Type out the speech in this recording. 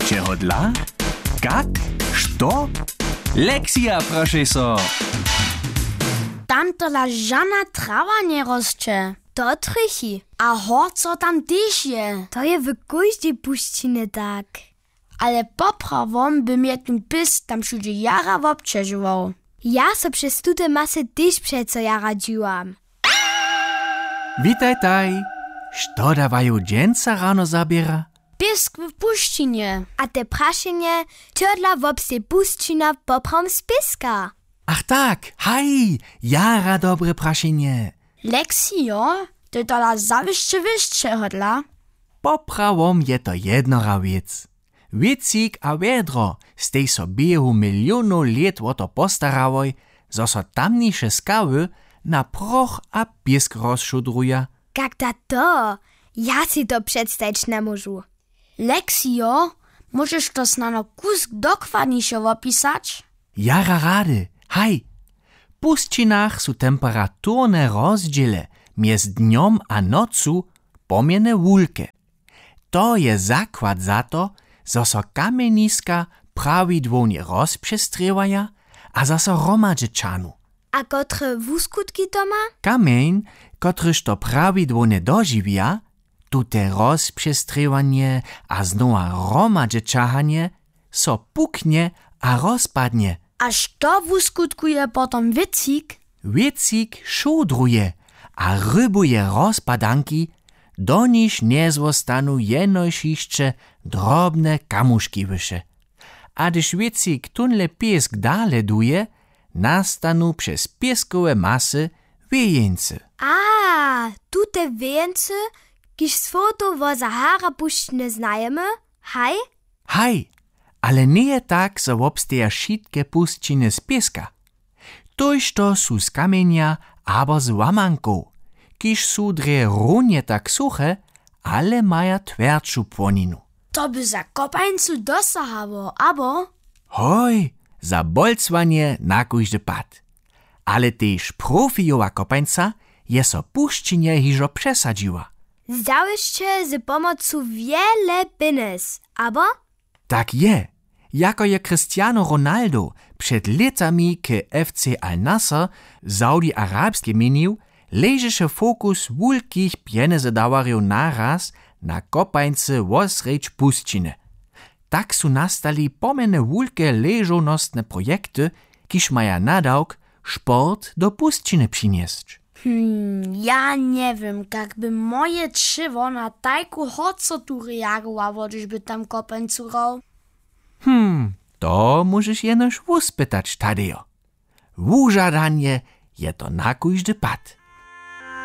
Čeho dla? Kak? Što? Lekcja, proszę so. Tam tola żana trawa nie rosće. To trychi. A horco tam też je. To je w każdej puścinie tak. Ale poprawom by mnie ten pis tam wszędzie jara wobczeżywał. Ja so przez tute masy też przeco jara dziłam. Witaj taj. Što dawają dżęca rano zabiera? Pisk w puścinie. A te praszenie tjodla wobste puścina poprom z piska. Ach tak, haj, jara dobre praszenie. Leksio, ty tola zawieszcze wyższe hodla. Poprawom je to jednora wiec. Wiecik a vedro stej so biehu milionów lat o to postarawoj, zo so tamniejsze skawy na proch a pisk rozszudruja. Jak to? Ja si to przedstawić nie możu. Leksio, możesz to snano kusk dokładniejsze opisać? Jara rady, haj. W puszczynach su temperaturne rozdziele między dniom a nocu pomienne wulke. To je zakład za to, zo so kameniska prawidłownie rozprzestrywaja, a zo so romadżyczanu. A kotre wuskutki to ma? Kamień, kotryż to prawidłownie dożywia, tute rozprzestrywanie a znowa romadżyczanie, so puknie a rozpadnie. A što wuskutkuje potom wiecik? Wiecik szudruje a rybuje rozpadanki, do niż nie zostaną jenojšišće drobne kamuszki wysze. A gdyż wiecik tunle piesk dale duje, nastanu przez pieskowe masy wiejeńce. A, tute wieńce, kiż z foto wo Sahara puszczne znajemy, haj? Haj, ale nie je tak, so obsteja šitke puszczyny z pieska. Tož to su z kamienia abo z łamanką, kiż su dre runie tak suche, ale maja twerdszą płoninu. To by za kopańcu dosahało, abo? Hoj, za bolcwanie na kójdy pad. Ale też profijowa kopańca je so puszczynie hižo przesadziła. Zdałyście z pomocą wiele pines, abo? Tak je, jako je Cristiano Ronaldo przed latami k FC Al-Nassr Saudi-Arabskie menił, leży fokus wulkich pieniędzy naraz na kopańce wosrecz puszczyny. Tak su nastali pomene wulke leżonostne projekty, kiż maja nadałk sport do puszczyny przynieść. Ja nie wiem, jakby moje trzywo na tajku hocotu reagowało, gdyżby tam kopańcu rał. To możesz jenoż wuspytać, Tadeo. Wużadanie je to na kójdy pad.